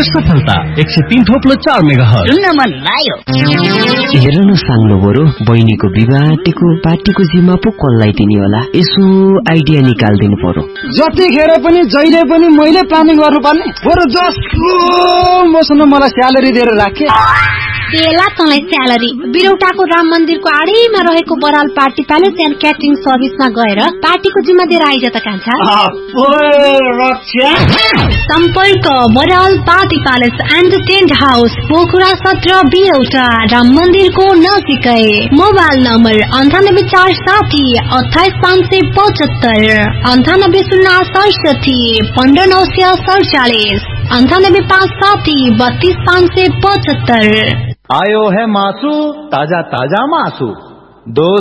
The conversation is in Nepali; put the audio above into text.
रेडियो सफलता 103.4 मेगाहर्ज सुन्न मन लाग्यो। हेर न साङ्लो बरु बहिनीको विवाहको पार्टीको जिम्मा पो कसलाई दिने होला, यसो आइडिया निकाल्दिनु पर्यो। जतिखेर पनि जहिले पनि मैले प्लानिङ गर्नुपर्ने, बरु जसको मसँग मलाई स्यालेरी दिएर राखे। बेला तँलाई स्यालेरी बिरौटाको राम मन्दिरको आडैमा रहेको Baral party palace and catering सर्भिसमा गएर पार्टीको जिम्मा दिएर आइज त कान्छा। सम्पर्क Baral party palace and tent house, Pokhara 17 बिरौटा, Ram मन्दिरको नजिकै। Mobile number 9847 28575, 9806 15947, 9857 32575। आयो है मासू, ताजा ताजा मासू, 2